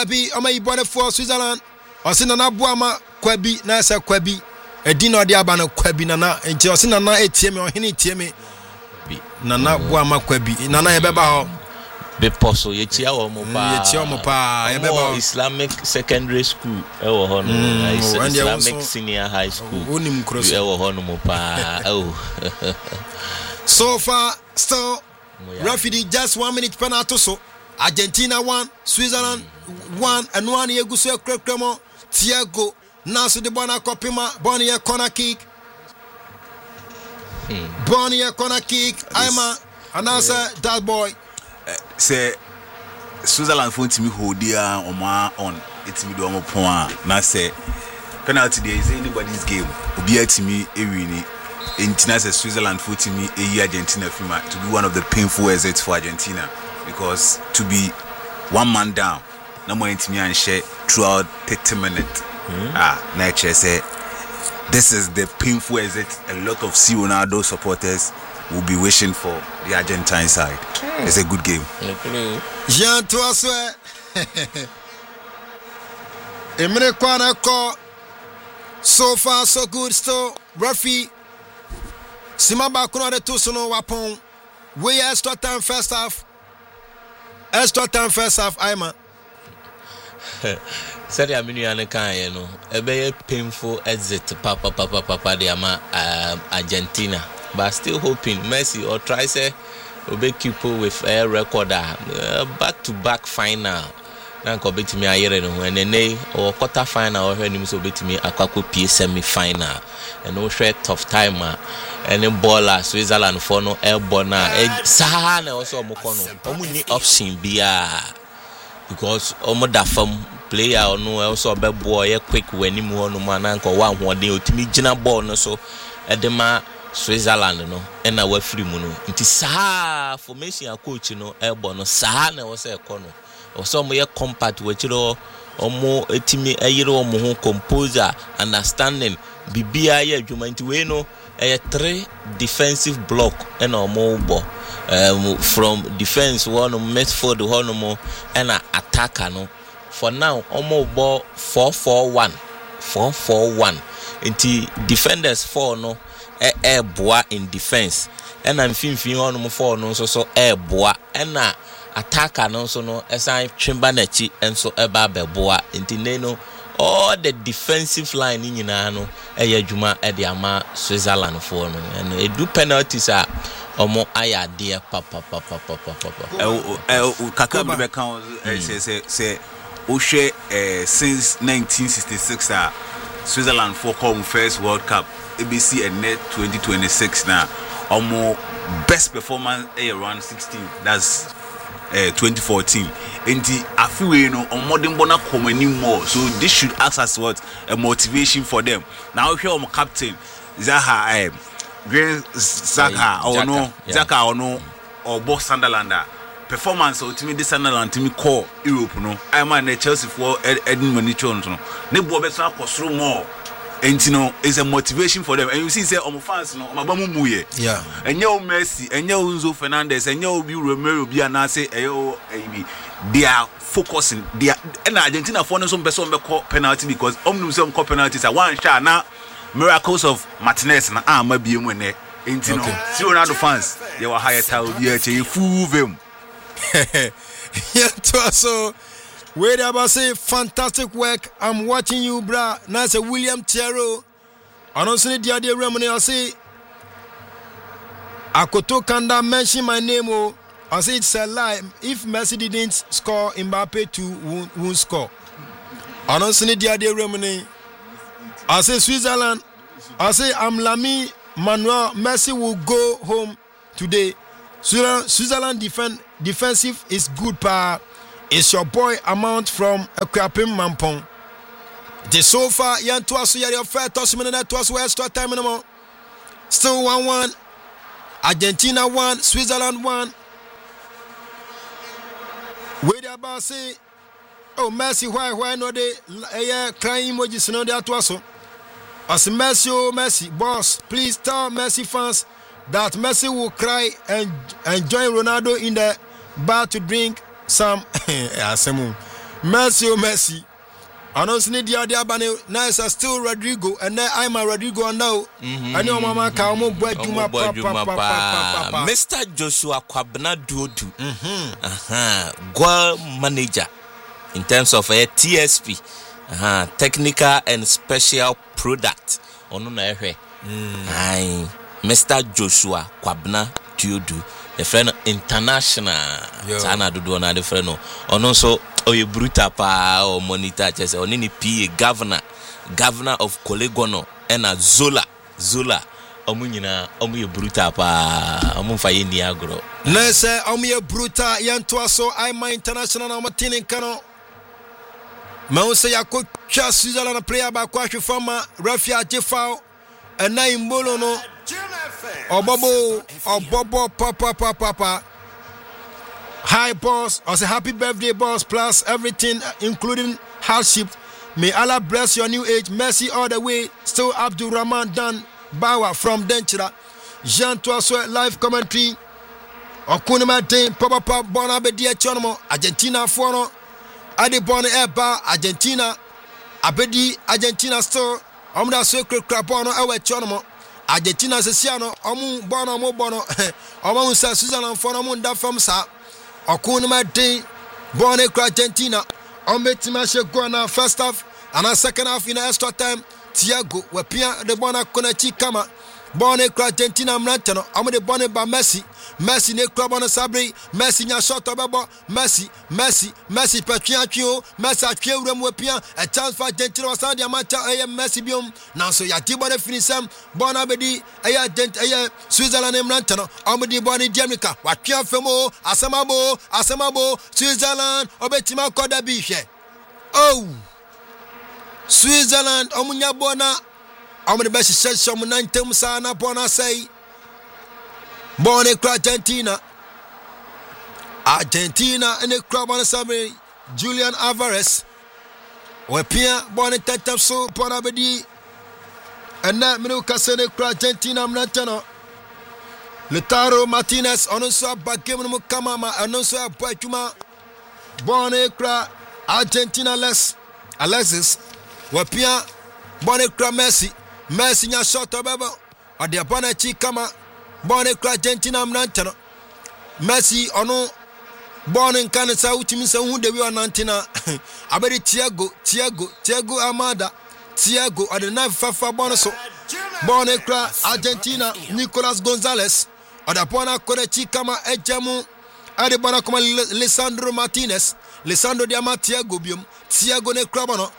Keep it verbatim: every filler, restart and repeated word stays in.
Kwabi, Oma Ibode for Switzerland. Osina na Buama Kwabi, Nasa Kwabi. Edino Diabano Kwabi Nana, and Josina na etieme or Hini Tieme. Nana Buama Kwabi, Nana Ebeba. Beposo Yetia or Mopa, Yetia Mopa, Islamic Secondary School, Ewo Hono, Islamic Senior High School, Unim Cross, Ewo Hono Mopa. Oh, so far, still, referee just one minute penalty. So Argentina one, Switzerland one, and one year go so Cremo, Thiago, Nasu de Bona Copima, Bonnier corner kick. Bonnier corner kick, I'm a, and answer that boy. Say Switzerland phone to me hold dear on my on it's me do on point. Now say penalty there is anybody's game. Be at me a winning. Argentina says Switzerland phone to me a year Argentina FIMA to be one of the painful exits for Argentina because to be one man down, no more into me and share throughout thirty minutes. Mm-hmm. Ah, nature say this is the painful exit. A lot of C Ronaldo supporters will be wishing for the Argentine side. Mm. It's a good game. Jean Toaswe. Emre Kwana call. So far, so good. Still, Rafi. Simaba Kuno de Tusono Wapon. We extra time first half. Extra time first half, Ima. Said I mean, you know, a very painful exit, Papa, Papa, Papa, the Ama, Argentina. But still hoping Messi or try say will be keep with a recorder uh, back to back final. Now go beat me a year and when they or quarter final or when so beat me a couple P semi final and no share tough timer and then baller Switzerland for no airborne and Sahana also Mokono. Omuni option be because Omo da from player or no also be boy quick when you move on man and one one day to me Gina ball no so edema Switzerland no and na we free mu no nti saa formation a coach no ebo no saa na wo say kono o so mo ye compact we chiro omo etimi ayire omo ho composer understanding bibia ye adwuma nti we no e three defensive block and omo bo um, from defense one midfield one mo and attacker no for now omo bo four four one four four one nti defenders four no air boa in defense and I'm finfin on for no so so air boa and na attacker no so no esan twemba na chi enso eba be boa nti no all the defensive line nyina no eye adwuma e de ama Switzerland for no and e do penalties a omo aya de papa papa papa papa eh kaka be kan say say say o hwe since nineteen sixty-six ah Switzerland for come first World Cup A B C and net twenty twenty-six now. Almost best performance a round sixteen. That's uh, twenty fourteen. And the Afiwe no on modern bona come anymore. So this should act as what a motivation for them. Now here I'm captain Zaha um, Green Zaka or no Zaka or no or both Sunderland. Performance ultimately this Sunderland team call Europe no. I man the Chelsea for Edmund Nichon no. Ne bo better cost more. And you know, it's a motivation for them. And you see, say, "Oh, my fans, no, my bamu muye." Yeah. And you Messi, and you Enzo Fernandez, and you be Romero, be and say, "Ayo, they are focusing. They are." And Argentina for some person call penalty because omnum some call penalties. At one shot now, miracles of Martinez na ah maybe when they, and you know, see Ronaldo fans, they were higher tower. Yeah, you fool them. Yeah, so. Where they about say fantastic work. I'm watching you, bra. Now say William Thierry. I don't see the idea remedy. I say Akoto Kanda mention my name. Oh, I say it's a lie. If Messi didn't score, Mbappe too won't, won't score. I don't see the idea remedy. I say Switzerland. I say I'm Lami Manuel. Messi will go home today. Switzerland, Switzerland defend, defensive is good, pa. It's your boy Amount from Ekwapim Mampong. The so far, yan to us, your fair toss minute to us, extra time anymore. Still one one. Argentina one, Switzerland one. Where they about say, oh, Messi, why, why not they uh, crying emojis no that was so. As Messi, oh, Messi, boss, please tell Messi fans that Messi will cry and, and join Ronaldo in the bar to drink some Messi o Messi. Announcing the idea bane na is still Rodrigo and then I'm a Rodrigo now. I know mama ka omo boy juma papa. Mister Joshua Kwabena Duodu. Mhm. Aha. Goal manager in terms of a T S P. Aha. Technical and special product. Ono na ehwe. Ai. Mister Joshua Kwabena Duodu. The friend international. Sana dudu na the friend no. Ono so oye bruta pa o monitor chese oni ni P A governor governor of Kolegono ena Zola Zola omu nyina omu ye bruta pa omu fa ye ni agro na se omu ye bruta yanto aso I my international na matinin kano ma o se yakọ twa Switzerland player ba kwa hwefama Rafia Jefao ena imbolo no obobo obobo papa papa papa. Hi boss, I say happy birthday boss plus everything including hardship. May Allah bless your new age. Mercy all the way. Still Abdul Rahman Dan Bawa from Denchira. Jean Toaso live commentary. Okunima Dane Papa Papa Bonabedi Chonomo Argentina Fono Adi Bon Eba Argentina Abedi Argentina still Omda Secret Crapono Ewe Chonomo Argentina Sesiano Omu Bono Mo Bono Omu Sa Switzerland Fono Munda Famsa Okunima Dane Bon Argentina Ometima Shegona first half and a second half in extra time. Thiago Wapia the Bona Konachi Kama Bonne Argentina Mrantano Amo the Bonne ba Messi Messi ne Krabona Sabri Messi nya shot obabo Messi Messi Messi Patricio Messi atwe wram wapia a chance for Argentina was the match eh Messi biom now so ya ti bone finisam Bona bedi eh Argentina eh Switzerland Mrantano Amo the Bonne Jamaica watwe femo asamabo asamabo Switzerland obetima koda bi hwe oh Switzerland omunya bona omu the best session mu nantem sana bona say born in Argentina Argentina in the club on Sabe Julian Alvarez we pia born in tentem so bona bedi and na minu kasene Argentina mnatano Lautaro Martinez onso bagem mu kama ma onso abachuma born in Argentina less Alexis Wapia Bonne Messi Messi nya shot obebo ode abana chi kama Bonne Argentina mnantano Messi ono Bonne kan sa utimi sa hu de wi onantina abedi Thiago Thiago Thiago Amada Thiago ode na fafa Bonne so Bonne Argentina Nicolas Gonzalez ode abana kore chi kama ejemu ade bana kama Lisandro Martinez Lisandro Diama Thiago biom Thiago ne krabono